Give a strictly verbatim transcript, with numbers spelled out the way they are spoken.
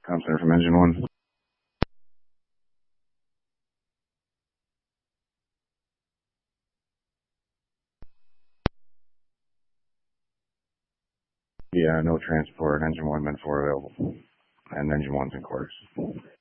Tom Center from Engine One. Yeah, no transport. Engine One, Men four available. And Engine One's in quarters.